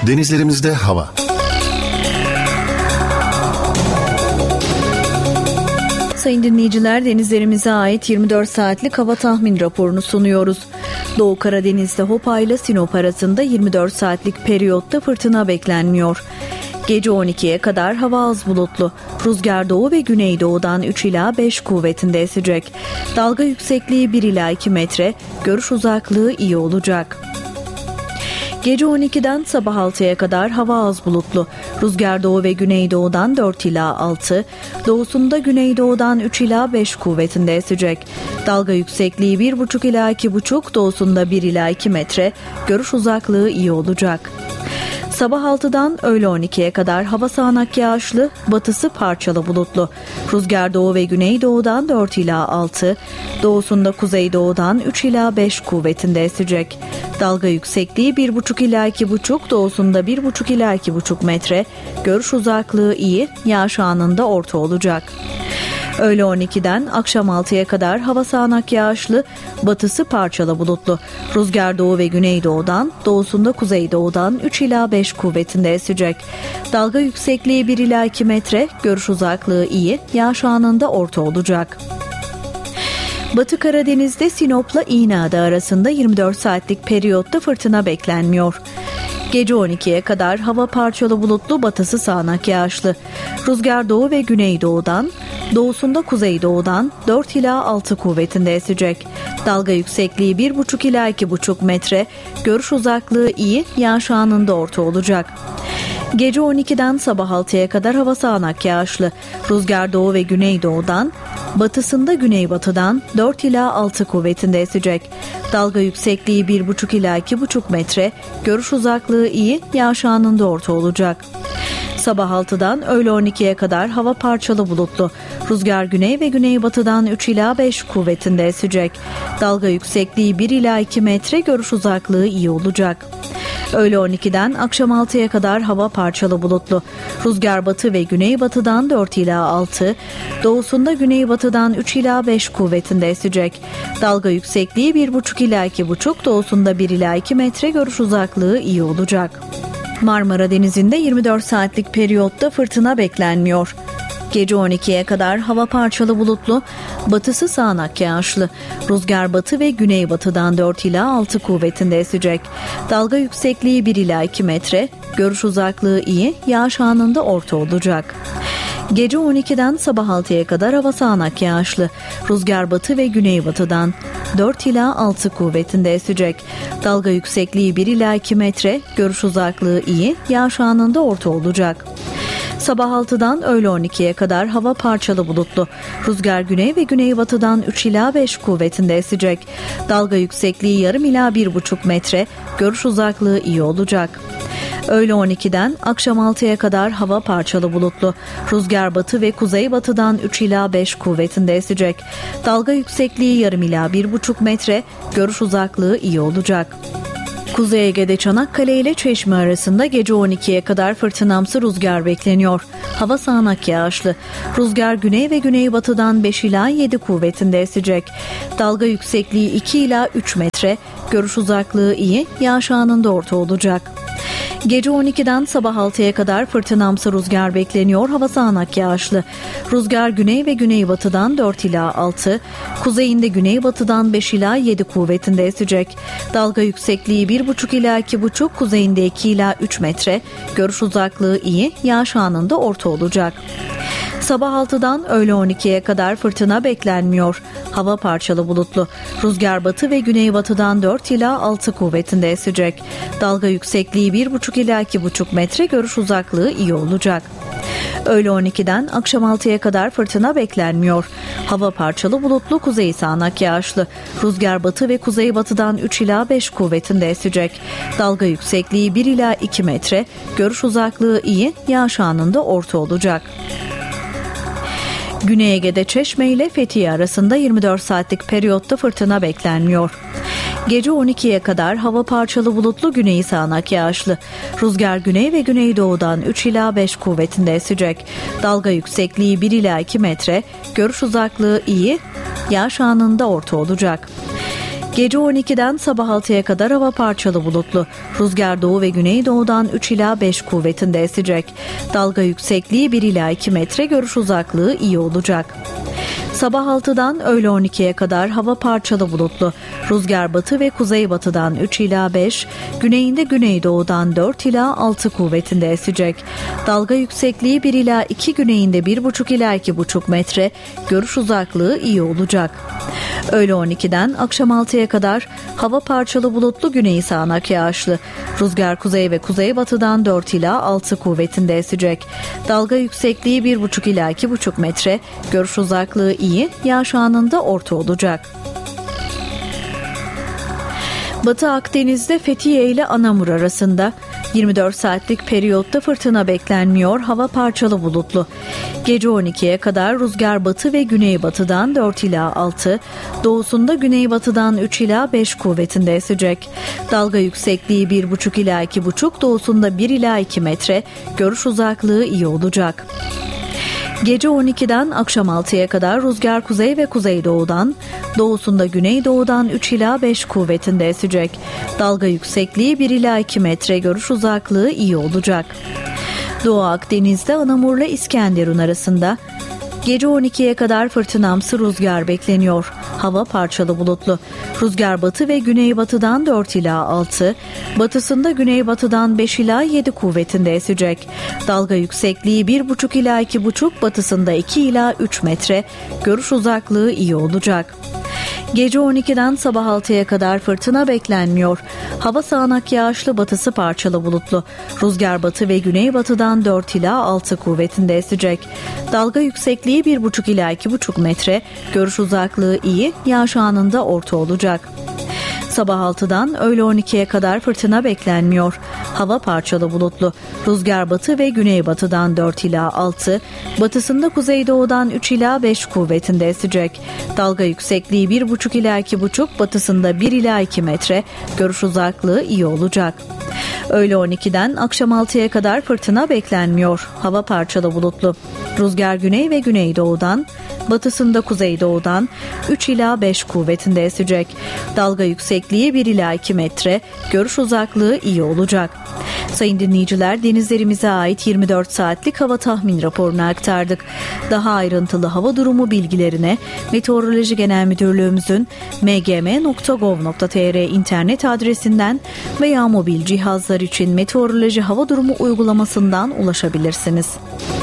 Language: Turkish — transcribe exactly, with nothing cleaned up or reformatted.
Denizlerimizde hava. Sayın dinleyiciler, denizlerimize ait yirmi dört saatlik hava tahmin raporunu sunuyoruz. Doğu Karadeniz'de Hopa ile Sinop arasında yirmi dört saatlik periyotta fırtına beklenmiyor. Gece on ikiye kadar hava az bulutlu. Rüzgar doğu ve güneydoğudan üç ila beş kuvvetinde esecek. Dalga yüksekliği bir ila iki metre, görüş uzaklığı iyi olacak. Gece on ikiden sabah altıya kadar hava az bulutlu. Rüzgar doğu ve güneydoğudan dört ila altı, doğusunda güneydoğudan üç ila beş kuvvetinde esecek. Dalga yüksekliği bir buçuk ila iki buçuk, doğusunda bir ila iki metre, görüş uzaklığı iyi olacak. Sabah altıdan öğle on ikiye kadar hava sağanak yağışlı, batısı parçalı bulutlu. Rüzgar doğu ve güneydoğudan dört ila altı, doğusunda kuzeydoğudan üç ila beş kuvvetinde esecek. Dalga yüksekliği bir buçuk ila iki buçuk, doğusunda bir buçuk ila iki buçuk metre, görüş uzaklığı iyi, yağış anında orta olacak. Öğle on ikiden akşam altıya kadar hava sağanak yağışlı, batısı parçalı bulutlu. Rüzgar doğu ve güneydoğudan, doğusunda kuzeydoğudan üç ila beş kuvvetinde esecek. Dalga yüksekliği bir ila iki metre, görüş uzaklığı iyi, yağış anında orta olacak. Batı Karadeniz'de Sinop'la İğneada arasında yirmi dört saatlik periyotta fırtına beklenmiyor. Gece on ikiye kadar hava parçalı bulutlu, batısı sağanak yağışlı. Rüzgar doğu ve güneydoğudan, doğusunda kuzeydoğudan dört ila altı kuvvetinde esecek. Dalga yüksekliği bir buçuk ila iki buçuk metre, görüş uzaklığı iyi, yağış anında orta olacak. Gece on ikiden sabah altıya kadar hava sağanak yağışlı. Rüzgar doğu ve güneydoğudan, batısında güneybatıdan dört ila altı kuvvetinde esecek. Dalga yüksekliği bir buçuk ila iki buçuk metre, görüş uzaklığı iyi, yağış anında orta olacak. Sabah altıdan öğle on ikiye kadar hava parçalı bulutlu. Rüzgar güney ve güneybatıdan üç ila beş kuvvetinde esecek. Dalga yüksekliği bir ila iki metre, görüş uzaklığı iyi olacak. Öğle on ikiden akşam altıya kadar hava parçalı bulutlu. Rüzgar batı ve güneybatıdan dört ila altı, doğusunda güneybatıdan üç ila beş kuvvetinde esecek. Dalga yüksekliği bir buçuk ila iki buçuk, doğusunda bir ila iki metre, görüş uzaklığı iyi olacak. Marmara Denizi'nde yirmi dört saatlik periyotta fırtına beklenmiyor. Gece on ikiye kadar hava parçalı bulutlu, batısı sağanak yağışlı. Rüzgar batı ve güneybatıdan dört ila altı kuvvetinde esecek. Dalga yüksekliği bir ila iki metre, görüş uzaklığı iyi, yağış anında orta olacak. Gece on ikiden sabah altıya kadar hava sağanak yağışlı. Rüzgar batı ve güneybatıdan dört ila altı kuvvetinde esecek. Dalga yüksekliği bir ila iki metre, görüş uzaklığı iyi, yağış anında orta olacak. Sabah altıdan öğle on ikiye kadar hava parçalı bulutlu. Rüzgar güney ve güneybatıdan üç ila beş kuvvetinde esecek. Dalga yüksekliği yarım ila bir buçuk metre, görüş uzaklığı iyi olacak. Öğle on ikiden akşam altıya kadar hava parçalı bulutlu. Rüzgar batı ve kuzeybatıdan üç ila beş kuvvetinde esecek. Dalga yüksekliği yarım ila bir buçuk metre, görüş uzaklığı iyi olacak. Kuzey Ege'de Çanakkale ile Çeşme arasında gece on ikiye kadar fırtınamsı rüzgar bekleniyor. Hava sağanak yağışlı. Rüzgar güney ve güneybatıdan beş ila yedi kuvvetinde esecek. Dalga yüksekliği iki ila üç metre, görüş uzaklığı iyi, yağış anında orta olacak. Gece on ikiden sabah altıya kadar fırtınamsı rüzgar bekleniyor. Hava sağanak yağışlı. Rüzgar güney ve güneybatıdan dört ila altı, kuzeyinde güneybatıdan beş ila yedi kuvvetinde esecek. Dalga yüksekliği bir buçuk ila iki buçuk, kuzeyinde iki ila üç metre, görüş uzaklığı iyi, yağış anında orta olacak. Sabah altıdan öğle on ikiye kadar fırtına beklenmiyor. Hava parçalı bulutlu. Rüzgar batı ve güneybatıdan dört ila altı kuvvetinde esecek. Dalga yüksekliği bir buçuk ila iki buçuk metre, görüş uzaklığı iyi olacak. Öğle on ikiden akşam altıya kadar fırtına beklenmiyor. Hava parçalı bulutlu, kuzey sağanak yağışlı. Rüzgar batı ve kuzeybatıdan üç ila beş kuvvetinde esecek. Dalga yüksekliği bir ila iki metre, görüş uzaklığı iyi, yağış anında orta olacak. Güney Ege'de Çeşme ile Fethiye arasında yirmi dört saatlik periyotta fırtına beklenmiyor. Gece on ikiye kadar hava parçalı bulutlu, güneyi sağanak yağışlı. Rüzgar güney ve güneydoğudan üç ila beş kuvvetinde esecek. Dalga yüksekliği bir ila iki metre, görüş uzaklığı iyi, yağış anında orta olacak. Gece on ikiden sabah altıya kadar hava parçalı bulutlu. Rüzgar doğu ve güneydoğudan üç ila beş kuvvetinde esecek. Dalga yüksekliği bir ila iki metre, görüş uzaklığı iyi olacak. Sabah altıdan öğle on ikiye kadar hava parçalı bulutlu. Rüzgar batı ve kuzeybatıdan üç ila beş, güneyinde güneydoğudan dört ila altı kuvvetinde esecek. Dalga yüksekliği bir ila iki, güneyinde bir buçuk ila iki buçuk metre, görüş uzaklığı iyi olacak. Öğle on ikiden akşam altıya kadar hava parçalı bulutlu, güneyi sağanak yağışlı. Rüzgar kuzey ve kuzeybatıdan dört ila altı kuvvetinde esecek. Dalga yüksekliği bir buçuk ila iki buçuk metre, görüş uzaklığı iyi, yağış anında orta olacak. Batı Akdeniz'de Fethiye ile Anamur arasında yirmi dört saatlik periyotta fırtına beklenmiyor, hava parçalı bulutlu. Gece on ikiye kadar rüzgar batı ve güneybatıdan dört ila altı, doğusunda güneybatıdan üç ila beş kuvvetinde esecek. Dalga yüksekliği bir buçuk ila iki buçuk, doğusunda bir ila iki metre, görüş uzaklığı iyi olacak. Gece on ikiden akşam altıya kadar rüzgar kuzey ve kuzeydoğudan, doğusunda güneydoğudan üç ila beş kuvvetinde esecek. Dalga yüksekliği bir ila iki metre, görüş uzaklığı iyi olacak. Doğu Akdeniz'de Anamur'la İskenderun arasında gece on ikiye kadar fırtınamsı rüzgar bekleniyor. Hava parçalı bulutlu. Rüzgar batı ve güneybatıdan dört ila altı, batısında güneybatıdan beş ila yedi kuvvetinde esecek. Dalga yüksekliği bir buçuk ila iki buçuk, batısında iki ila üç metre, görüş uzaklığı iyi olacak. Gece on ikiden sabah altıya kadar fırtına beklenmiyor. Hava sağanak yağışlı, batısı parçalı bulutlu. Rüzgar batı ve güneybatıdan dört ila altı kuvvetinde esecek. Dalga yüksekliği bir buçuk ila iki buçuk metre, görüş uzaklığı iyi, yağış anında orta olacak. Sabah altıdan öğle on ikiye kadar fırtına beklenmiyor. Hava parçalı bulutlu. Rüzgar batı ve güneybatıdan dört ila altı, batısında kuzeydoğudan üç ila beş kuvvetinde esecek. Dalga yüksekliği bir buçuk ila iki buçuk, batısında bir ila iki metre, görüş uzaklığı iyi olacak. Öğle on ikiden akşam altıya kadar fırtına beklenmiyor. Hava parçalı bulutlu. Rüzgar güney ve güneydoğudan, batısında kuzeydoğudan üç ila beş kuvvetinde esecek. Dalga yüksekliği bir ila iki metre, görüş uzaklığı iyi olacak. Sayın dinleyiciler, denizlerimize ait yirmi dört saatlik hava tahmin raporunu aktardık. Daha ayrıntılı hava durumu bilgilerine Meteoroloji Genel Müdürlüğümüzün m g m nokta gov nokta t r internet adresinden veya mobil cihazlar için meteoroloji hava durumu uygulamasından ulaşabilirsiniz.